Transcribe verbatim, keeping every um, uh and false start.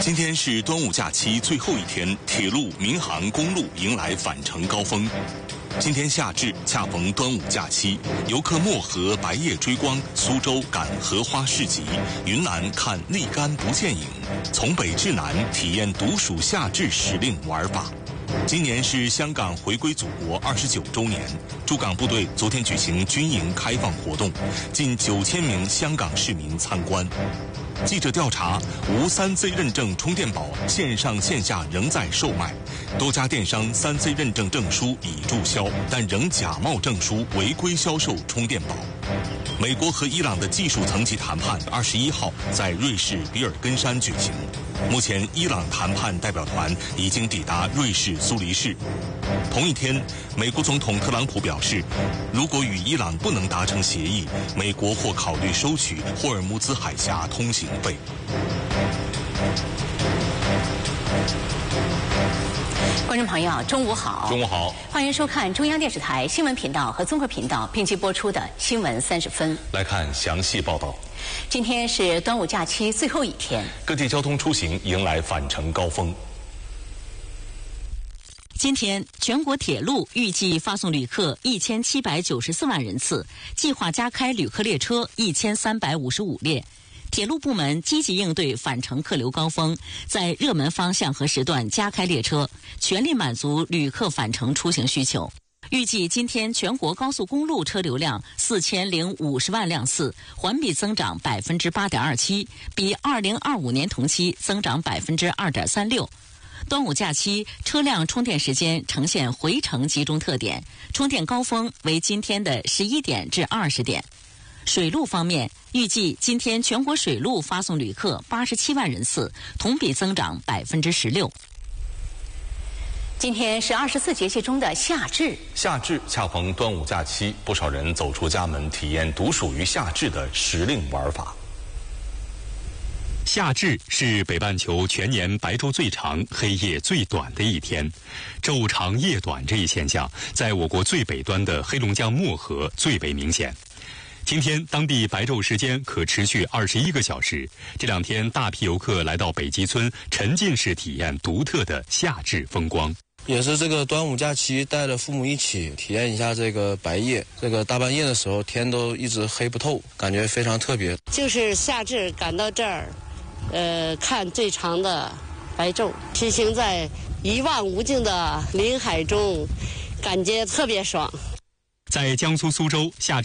今天是端午假期最后一天，铁路、民航、公路迎来返程高峰。今天夏至，恰逢端午假期，游客漠河白夜追光，苏州赶荷花市集，云南看立竿不见影，从北至南体验独属夏至时令玩法。今年是香港回归祖国二十九周年，驻港部队昨天举行军营开放活动，近九千名香港市民参观。记者调查，无三 C 认证充电宝线上线下仍在售卖，多家电商三 C 认证证书已注销，但仍假冒证书违规销售充电宝。美国和伊朗的技术层级谈判二十一号在瑞士比尔根山举行。目前，伊朗谈判代表团已经抵达瑞士苏黎世。同一天，美国总统特朗普表示，如果与伊朗不能达成协议，美国或考虑收取霍尔木兹海峡通行费。 观众朋友，中午好！ 中午好， 欢迎收看中央电视台新闻频道和综合频道并机播出的《新闻三十分》。 来看详细报道。 今天是端午假期最后一天， 各地交通出行迎来返程高峰。 今天，全国铁路预计发送旅客一千七百九十四万人次，计划加开旅客列车一千三百五十五列。铁路部门积极应对返程客流高峰，在热门方向和时段加开列车，全力满足旅客返程出行需求。预计今天全国高速公路车流量四千零五十万辆次，环比增长百分之八点二七，比二零二五年同期增长百分之二点三六。端午假期车辆充电时间呈现回程集中特点，充电高峰为今天的十一点至二十点。水路方面，预计今天全国水路发送旅客八十七万人次，同比增长百分之十六。今天是二十四节气中的夏至， 夏至恰逢端午假期，不少人走出家门，体验独属于夏至的时令玩法。 夏至是北半球全年白昼最长、黑夜最短的一天。昼长夜短这一现象，在我国最北端的黑龙江漠河最为明显。今天当地白昼时间可持续二十一个小时。这两天大批游客来到北极村，沉浸式体验独特的夏至风光。 也是这个端午假期，带着父母一起体验一下这个白夜。这个大半夜的时候，天都一直黑不透，感觉非常特别。 就是夏至赶到这儿，呃，看最长的白昼，骑行在一望无尽的林海中，感觉特别爽。 在江苏苏州，夏至